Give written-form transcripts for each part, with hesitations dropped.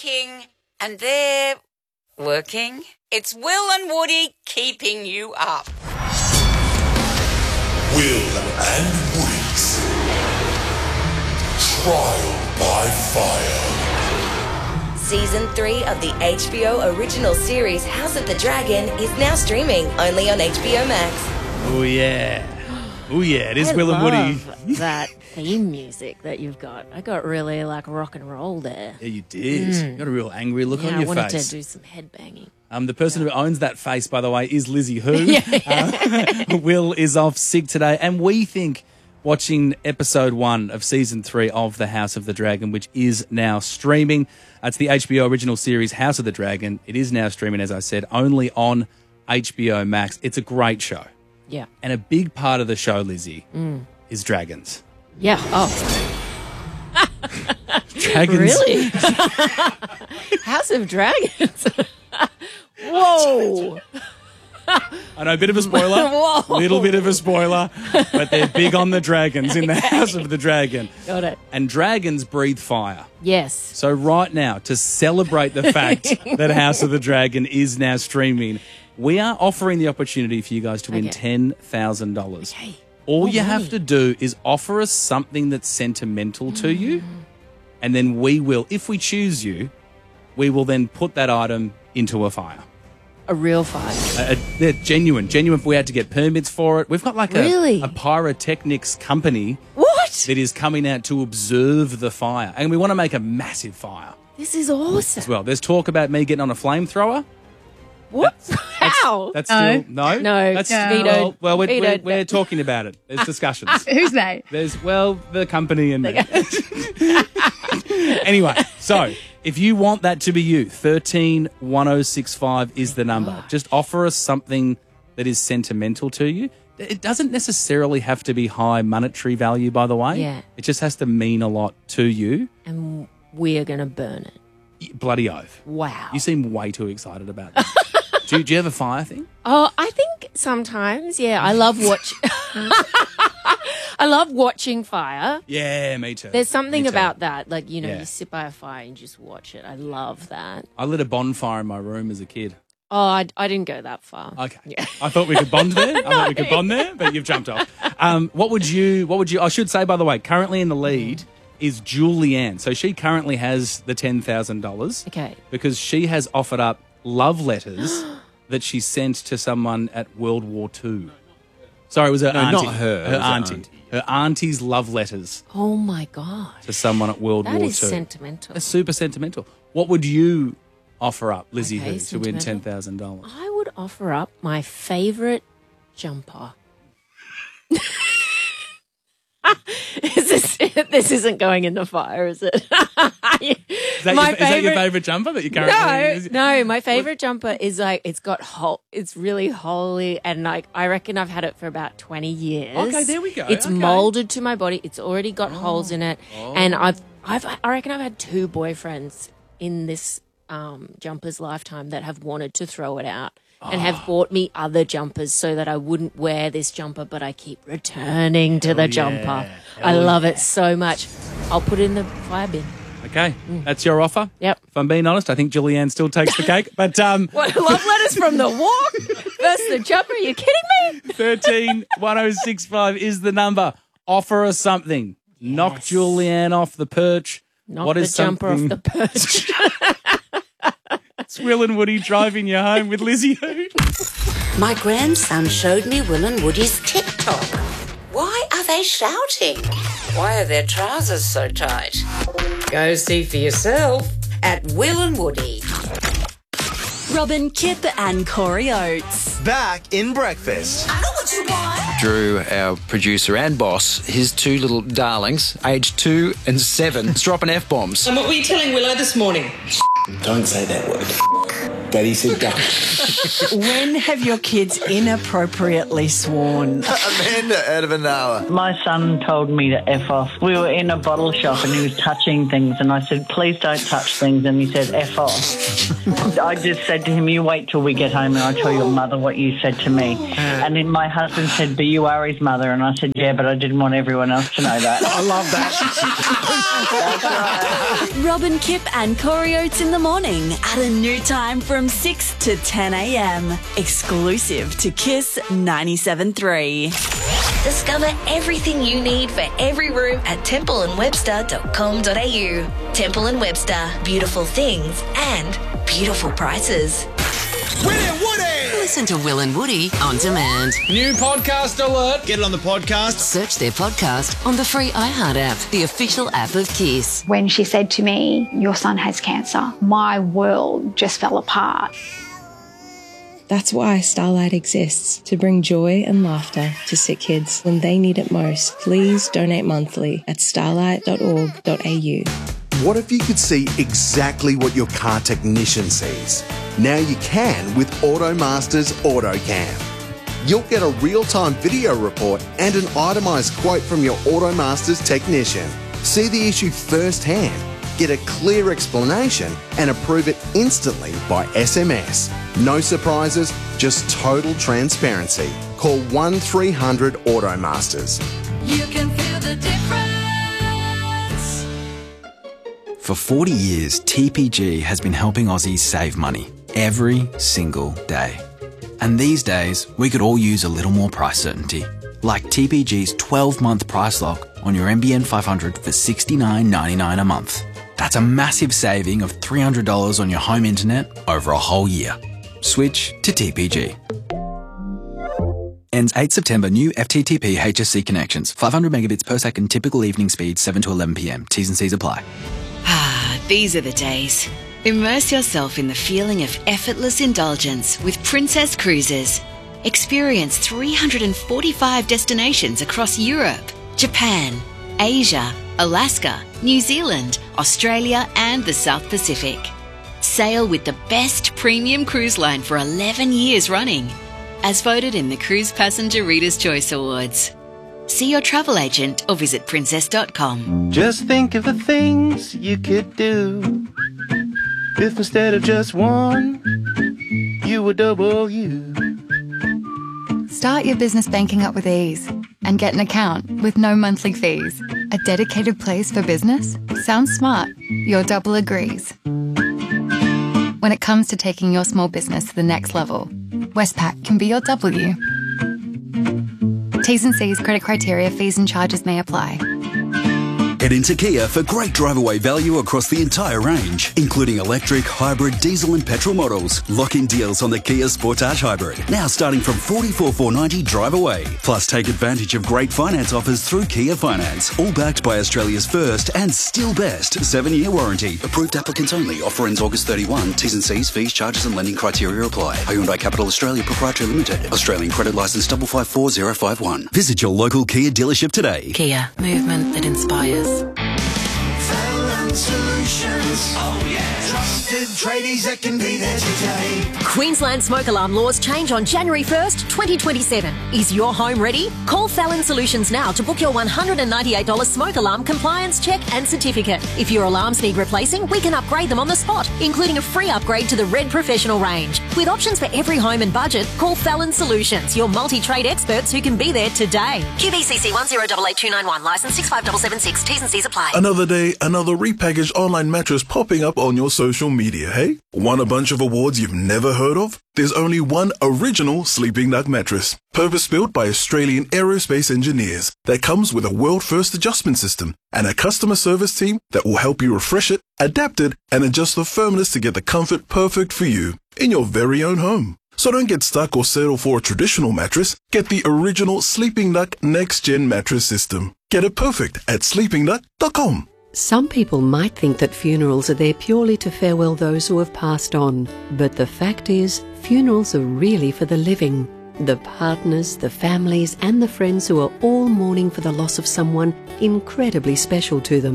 working and they're working. It's Will and Woody keeping you up. Will and Woody's Trial by Fire. Season 3 of the HBO original series House of the Dragon is now streaming only on HBO Max. Oh, yeah. Oh, yeah. It is Will and Woody. That theme music that you've got. I got really like rock and roll there. Yeah, you did. You got a real angry look on your face. I wanted to do some headbanging. The person who owns that face, by the way, is Lizzie Who. Will is off sick today. And we think watching episode 1 of season 3 of The House of the Dragon, which is now streaming. It's the HBO original series House of the Dragon. It is now streaming, as I said, only on HBO Max. It's a great show. Yeah. And a big part of the show, Lizzie, is dragons. Yeah. Oh. Dragons. Really? House of Dragons. Whoa. I know, a bit of a spoiler. Whoa. Little bit of a spoiler. But they're big on the dragons in the House of the Dragon. Got it. And dragons breathe fire. Yes. So right now, to celebrate the fact that House of the Dragon is now streaming, we are offering the opportunity for you guys to win $10,000. Okay. All you have to do is offer us something that's sentimental to you, and then we will, if we choose you, we will then put that item into a fire. A real fire. They're genuine. If we had to get permits for it. We've got like Really? a pyrotechnics company What? that is coming out to observe the fire, and we want to make a massive fire This is awesome. as well. There's talk about me getting on a flamethrower. What? How? That's still no. No, That's vetoed. well, Vetoed. we're talking about it. There's discussions. Who's they? There's the company and anyway. So if you want that to be you, 131065 is the number. Just offer us something that is sentimental to you. It doesn't necessarily have to be high monetary value, by the way. Yeah. It just has to mean a lot to you. And we're going to burn it. Bloody oath. Wow. You seem way too excited about that. Do you have a fire thing? Oh, I think sometimes, yeah. I love watching fire. Yeah, me too. There's something Me too. about that. Like, you know, Yeah. you sit by a fire and just watch it. I love that. I lit a bonfire in my room as a kid. Oh, I didn't go that far. Okay. Yeah. I thought we could bond there. But you've jumped off. What would you, I should say, by the way, currently in the lead is Julianne. So she currently has the $10,000. Okay. Because she has offered up love letters that she sent to someone at World War II. Sorry, it was her auntie. not her. It Her was her auntie. auntie. Her auntie's love letters Oh, my God. to someone at World War That II. is sentimental. That's super sentimental. What would you offer up, Lizzie, Okay, Who, to win sentimental. $10,000? I would offer up my favourite jumper. This isn't going in the fire, is it? Is that your favourite jumper that you currently No, my favourite jumper is like it's got it's really holey, and like I reckon I've had it for about 20 years. Okay, there we go. It's Okay. moulded to my body. It's already got holes in it, and I reckon I've had 2 boyfriends in this jumper's lifetime that have wanted to throw it out. And have bought me other jumpers so that I wouldn't wear this jumper, but I keep returning to the jumper. I love it so much. I'll put it in the fire bin. Okay, that's your offer? Yep. If I'm being honest, I think Julianne still takes the cake. But What, love letters from the walk versus the jumper? Are you kidding me? 131065 is the number. Offer us something. Knock Julianne off the perch. Knock What the is jumper off something- the perch. It's Will and Woody driving you home with Lizzie Who. My grandson showed me Will and Woody's TikTok. Why are they shouting? Why are their trousers so tight? Go see for yourself at Will and Woody. Robin, Kip and Corey Oates. Back in breakfast. I know what you want. Drew, our producer and boss, his 2 little darlings, aged 2 and 7, dropping F-bombs. And what were you telling Willow this morning? Don't say that word. Daddy said duck. When have your kids inappropriately sworn? Amanda out of an hour. My son told me to F off. We were in a bottle shop and he was touching things and I said, please don't touch things, and he said, F off. I just said to him, you wait till we get home and I'll tell your mother what you said to me. And then my husband said, but you are his mother, and I said, yeah, but I didn't want everyone else to know that. I love that. That's right. Robin, Kip and Corey Oates in the morning at a new time from 6 to 10 a.m. Exclusive to Kiss 97.3. Discover everything you need for every room at templeandwebster.com.au. Temple & Webster. Beautiful things and beautiful prices. Willie and Woody! Listen to Will and Woody on demand. New podcast alert. Get it on the podcast. Search their podcast on the free iHeart app, the official app of Kiss. When she said to me, your son has cancer, my world just fell apart. That's why Starlight exists, to bring joy and laughter to sick kids when they need it most. Please donate monthly at starlight.org.au. What if you could see exactly what your car technician sees? Now you can with AutoMaster's AutoCam. You'll get a real-time video report and an itemised quote from your AutoMaster's technician. See the issue firsthand, get a clear explanation and approve it instantly by SMS. No surprises, just total transparency. Call 1300 AutoMasters. You can feel the difference. For 40 years, TPG has been helping Aussies save money every single day. And these days, we could all use a little more price certainty. Like TPG's 12-month price lock on your NBN 500 for $69.99 a month. That's a massive saving of $300 on your home internet over a whole year. Switch to TPG. Ends 8 September. New FTTP HSC connections. 500 megabits per second. Typical evening speed 7 to 11 p.m. T's and C's apply. These are the days. Immerse yourself in the feeling of effortless indulgence with Princess Cruises. Experience 345 destinations across Europe, Japan, Asia, Alaska, New Zealand, Australia and the South Pacific. Sail with the best premium cruise line for 11 years running, as voted in the Cruise Passenger Reader's Choice Awards. See your travel agent or visit princess.com. Just think of the things you could do if instead of just one, you were double you. Start your business banking up with ease and get an account with no monthly fees. A dedicated place for business? Sounds smart. Your double agrees. When it comes to taking your small business to the next level, Westpac can be your W. T's and C's, credit criteria, fees and charges may apply. Head into Kia for great drive-away value across the entire range, including electric, hybrid, diesel and petrol models. Lock-in deals on the Kia Sportage Hybrid, now starting from $44,490 drive-away. Plus, take advantage of great finance offers through Kia Finance, all backed by Australia's first and still best 7-year warranty. Approved applicants only. Offer ends August 31. T's and C's, fees, charges and lending criteria apply. Hyundai Capital Australia Proprietary Limited. Australian credit licence 554051. Visit your local Kia dealership today. Kia, movement that inspires. Solutions. Oh yeah. Trusted tradies that can be there today. Queensland smoke alarm laws change on January 1st, 2027. Is your home ready? Call Fallon Solutions now to book your $198 smoke alarm compliance check and certificate. If your alarms need replacing, we can upgrade them on the spot, including a free upgrade to the Red Professional range. With options for every home and budget, call Fallon Solutions, your multi-trade experts who can be there today. QBCC 1088291, licence 65776, T's and C's apply. Another day, another repackaged online mattress popping up on your social media, hey? Want a bunch of awards you've never heard of? There's only one original Sleeping Duck mattress, purpose-built by Australian aerospace engineers, that comes with a world-first adjustment system and a customer service team that will help you refresh it, adapt it, and adjust the firmness to get the comfort perfect for you in your very own home. So don't get stuck or settle for a traditional mattress. Get the original Sleeping Duck Next Gen mattress system. Get it perfect at sleepingduck.com. Some people might think that funerals are there purely to farewell those who have passed on, but the fact is, funerals are really for the living. The partners, the families and the friends who are all mourning for the loss of someone incredibly special to them.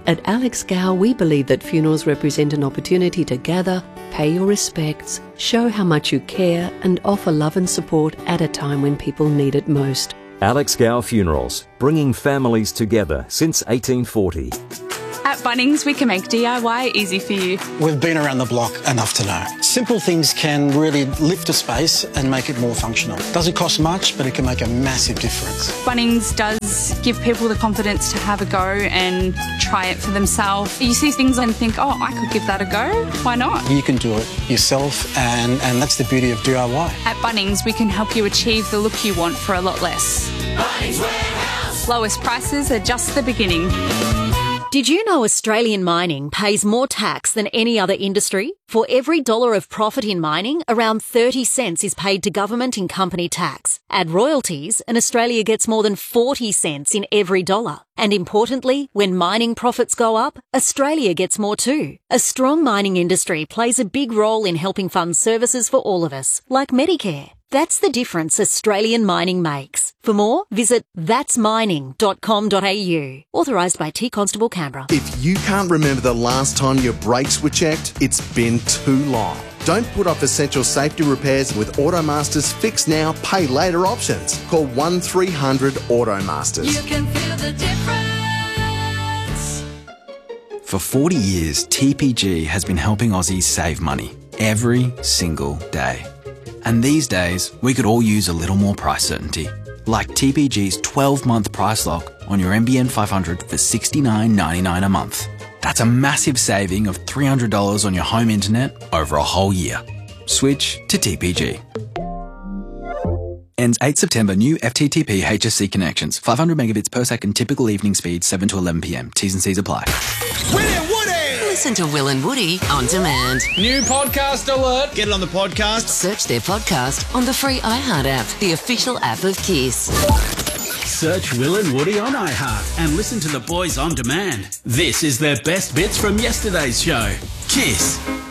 At Alex Gow, we believe that funerals represent an opportunity to gather, pay your respects, show how much you care, and offer love and support at a time when people need it most. Alex Gow Funerals, bringing families together since 1840. At Bunnings, we can make DIY easy for you. We've been around the block enough to know. Simple things can really lift a space and make it more functional. Doesn't cost much, but it can make a massive difference. Bunnings does give people the confidence to have a go and try it for themselves. You see things and think, oh, I could give that a go. Why not? You can do it yourself, and that's the beauty of DIY. At Bunnings, we can help you achieve the look you want for a lot less. Bunnings Warehouse. Lowest prices are just the beginning. Did you know Australian mining pays more tax than any other industry? For every dollar of profit in mining, around 30 cents is paid to government in company tax. Add royalties, and Australia gets more than 40 cents in every dollar. And importantly, when mining profits go up, Australia gets more too. A strong mining industry plays a big role in helping fund services for all of us, like Medicare. That's the difference Australian mining makes. For more, visit thatsmining.com.au. Authorised by T Constable Canberra. If you can't remember the last time your brakes were checked, it's been too long. Don't put off essential safety repairs with Automaster's Fix Now, Pay Later options. Call 1300 Automasters. You can feel the difference. For 40 years, TPG has been helping Aussies save money every single day. And these days, we could all use a little more price certainty. Like TPG's 12-month price lock on your NBN 500 for $69.99 a month. That's a massive saving of $300 on your home internet over a whole year. Switch to TPG. Ends 8 September. New FTTP HSC connections. 500 megabits per second. Typical evening speed 7 to 11 p.m. T's and C's apply. Listen to Will and Woody on demand. New podcast alert. Get it on the podcast. Search their podcast on the free iHeart app, the official app of Kiss. Search Will and Woody on iHeart and listen to the boys on demand. This is their best bits from yesterday's show. Kiss.